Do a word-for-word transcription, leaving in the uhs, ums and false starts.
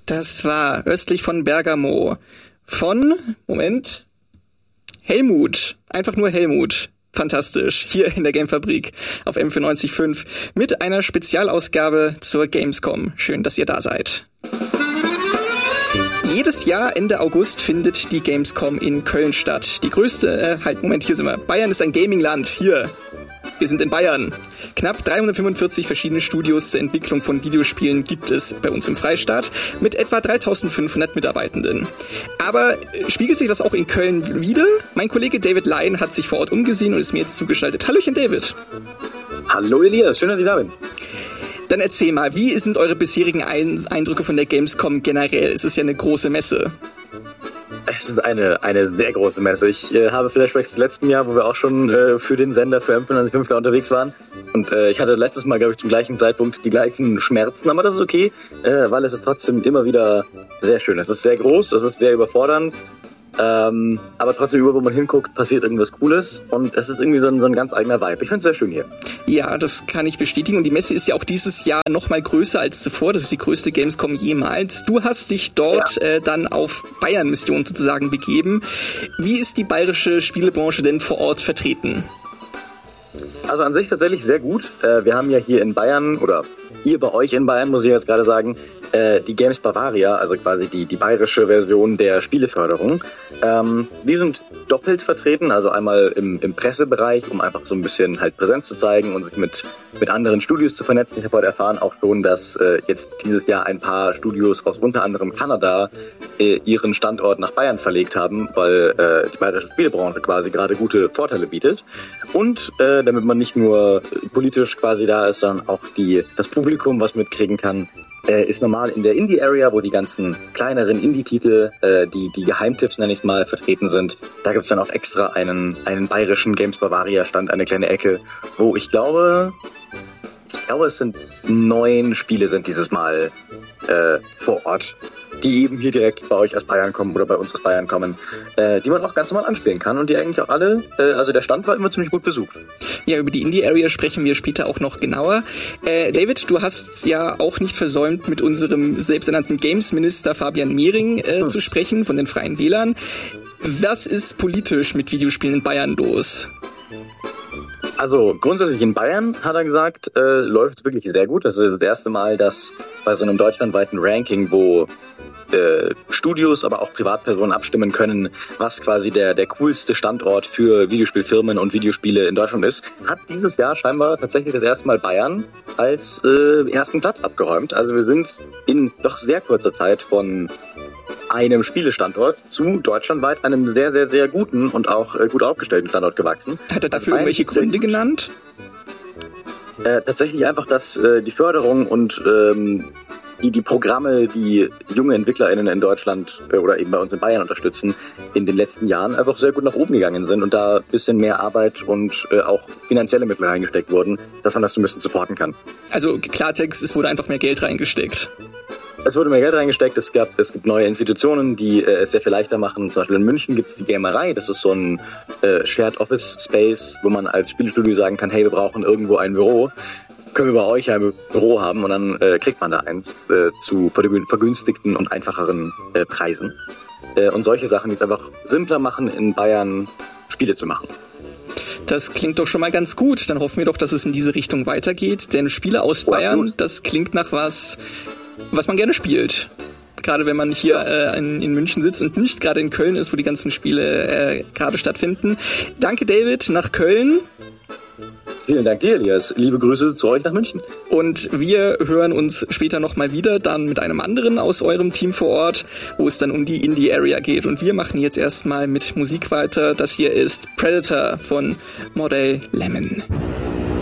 Das war östlich von Bergamo. Von, Moment, Helmut. Einfach nur Helmut. Fantastisch. Hier in der Gamefabrik auf M vierundneunzig Komma fünf mit einer Spezialausgabe zur Gamescom. Schön, dass ihr da seid. Jedes Jahr Ende August findet die Gamescom in Köln statt. Die größte, äh, halt, Moment, hier sind wir. Bayern ist ein Gamingland. Hier. Wir sind in Bayern. Knapp dreihundertfünfundvierzig verschiedene Studios zur Entwicklung von Videospielen gibt es bei uns im Freistaat mit etwa dreitausendfünfhundert Mitarbeitenden. Aber spiegelt sich das auch in Köln wieder? Mein Kollege David Lyon hat sich vor Ort umgesehen und ist mir jetzt zugeschaltet. Hallöchen, David. Hallo Elias, schön, dass ich da bin. Dann erzähl mal, wie sind eure bisherigen Eindrücke von der Gamescom generell? Es ist ja eine große Messe. Es ist eine, eine sehr große Messe. Ich äh, habe Flashbacks zu letztem Jahr, wo wir auch schon äh, für den Sender für M vierundneunzig Komma fünf da unterwegs waren. Und äh, ich hatte letztes Mal, glaube ich, zum gleichen Zeitpunkt die gleichen Schmerzen, aber das ist okay, äh, weil es ist trotzdem immer wieder sehr schön. Es ist sehr groß, es ist sehr überfordernd. Ähm, aber trotzdem, überall wo man hinguckt, passiert irgendwas Cooles und es ist irgendwie so ein, so ein ganz eigener Vibe. Ich finde es sehr schön hier. Ja, das kann ich bestätigen und die Messe ist ja auch dieses Jahr noch mal größer als zuvor. Das ist die größte Gamescom jemals. Du hast dich dort ja. äh, dann auf Bayern-Mission sozusagen begeben. Wie ist die bayerische Spielebranche denn vor Ort vertreten? Also an sich tatsächlich sehr gut. Äh, wir haben ja hier in Bayern, oder ihr bei euch in Bayern, muss ich jetzt gerade sagen, äh, die Games Bavaria, also quasi die, die bayerische Version der Spieleförderung. Ähm, die sind doppelt vertreten, also einmal im, im Pressebereich, um einfach so ein bisschen halt Präsenz zu zeigen und sich mit, mit anderen Studios zu vernetzen. Ich habe heute erfahren auch schon, dass äh, jetzt dieses Jahr ein paar Studios aus unter anderem Kanada äh, ihren Standort nach Bayern verlegt haben, weil äh, die bayerische Spielebranche quasi gerade gute Vorteile bietet. Und äh, damit man nicht nur politisch quasi da ist, sondern auch die, das Publikum was mitkriegen kann, äh, ist normal in der Indie-Area, wo die ganzen kleineren Indie-Titel, äh, die die Geheimtipps, nenne ich es mal, vertreten sind. Da gibt's dann auch extra einen einen bayerischen Games Bavaria Stand, eine kleine Ecke, wo ich glaube, ich glaube es sind neun Spiele sind dieses Mal äh, vor Ort, die eben hier direkt bei euch aus Bayern kommen oder bei uns aus Bayern kommen, äh, die man auch ganz normal anspielen kann und die eigentlich auch alle, äh, also der Stand war immer ziemlich gut besucht. Ja, über die Indie-Area sprechen wir später auch noch genauer. Äh, David, du hast ja auch nicht versäumt, mit unserem selbsternannten Games-Minister Fabian Mehring äh, hm. zu sprechen, von den Freien Wählern. Was ist politisch mit Videospielen in Bayern los? Also grundsätzlich in Bayern, hat er gesagt, äh, läuft wirklich sehr gut. Das ist das erste Mal, dass bei so einem deutschlandweiten Ranking, wo äh, Studios, aber auch Privatpersonen abstimmen können, was quasi der der coolste Standort für Videospielfirmen und Videospiele in Deutschland ist, hat dieses Jahr scheinbar tatsächlich das erste Mal Bayern als äh, ersten Platz abgeräumt. Also wir sind in doch sehr kurzer Zeit von einem Spielestandort zu deutschlandweit einem sehr, sehr, sehr guten und auch äh, gut aufgestellten Standort gewachsen. Hat er dafür irgendwelche Gründe genannt? Äh, tatsächlich einfach, dass äh, die Förderung und ähm, die, die Programme, die junge EntwicklerInnen in Deutschland äh, oder eben bei uns in Bayern unterstützen, in den letzten Jahren einfach sehr gut nach oben gegangen sind und da ein bisschen mehr Arbeit und äh, auch finanzielle Mittel reingesteckt wurden, dass man das so ein bisschen supporten kann. Also Klartext, es wurde einfach mehr Geld reingesteckt. Es wurde mehr Geld reingesteckt, es gab, es gibt neue Institutionen, die äh, es sehr viel leichter machen. Zum Beispiel in München gibt es die Gamerei, das ist so ein äh, Shared Office Space, wo man als Spielestudio sagen kann, hey, wir brauchen irgendwo ein Büro, können wir bei euch ein Büro haben und dann äh, kriegt man da eins äh, zu vergünstigten und einfacheren äh, Preisen. Äh, und solche Sachen, die es einfach simpler machen, in Bayern Spiele zu machen. Das klingt doch schon mal ganz gut, dann hoffen wir doch, dass es in diese Richtung weitergeht, denn Spiele aus Bayern, das klingt nach was, was man gerne spielt. Gerade wenn man hier äh, in, in München sitzt und nicht gerade in Köln ist, wo die ganzen Spiele äh, gerade stattfinden. Danke, David, nach Köln. Vielen Dank dir, Elias. Liebe Grüße zu euch nach München. Und wir hören uns später nochmal wieder, dann mit einem anderen aus eurem Team vor Ort, wo es dann um die Indie-Area geht. Und wir machen jetzt erstmal mit Musik weiter. Das hier ist Predator von Model Lemon.